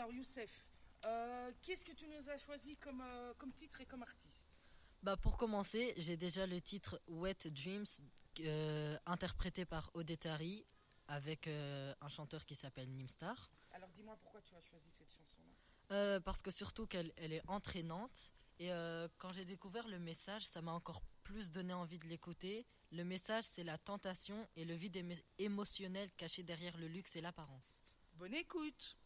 Alors Youssef, qu'est-ce que tu nous as choisi comme titre et comme artiste? Bah pour commencer, j'ai déjà le titre Wet Dreams interprété par Odetari avec un chanteur qui s'appelle Nimstar. Alors dis-moi pourquoi tu as choisi cette chanson-là. Parce que surtout qu'elle elle est entraînante et quand j'ai découvert le message, ça m'a encore plus donné envie de l'écouter. Le message, c'est la tentation et le vide émotionnel caché derrière le luxe et l'apparence. Bonne écoute!